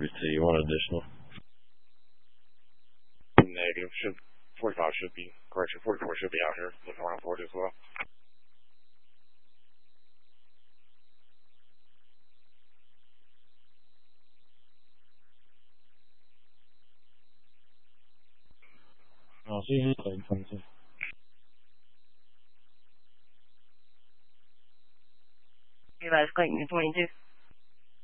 Liberty, you want additional? Negative. 45 should be, correction, 44 should be out here looking around for it as well. I'll see you later, 22. Revised Clayton 22.